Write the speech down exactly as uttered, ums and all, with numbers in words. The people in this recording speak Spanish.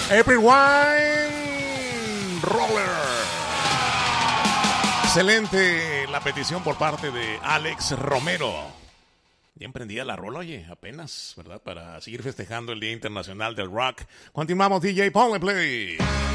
April Wine Roller. Excelente la petición por parte de Alex Romero. Ya emprendía la rola, oye, apenas, ¿verdad? Para seguir festejando el Día Internacional del Rock. Continuamos, D J, ponle play.